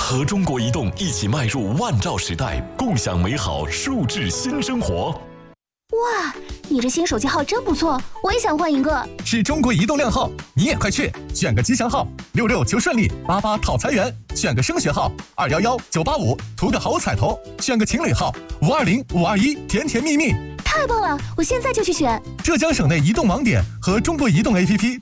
和中国移动一起迈入万兆时代，共享美好数字新生活。 哇，你这新手机号真不错，我也想换一个。 是中国移动靓号，你也快去选个吉祥号，66求顺利，88讨财源，选个升学号，211 985图个好彩头，选个情侣号，520 521甜甜蜜蜜。 太棒了，我现在就去选。 浙江省内移动网点和中国移动 APP